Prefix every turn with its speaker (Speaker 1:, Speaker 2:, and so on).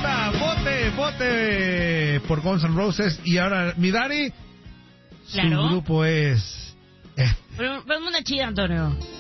Speaker 1: está. Vote por Guns N' Roses. Y ahora, mi Dani,
Speaker 2: Claro.
Speaker 1: su grupo es...
Speaker 2: Pero una chida, Antonio.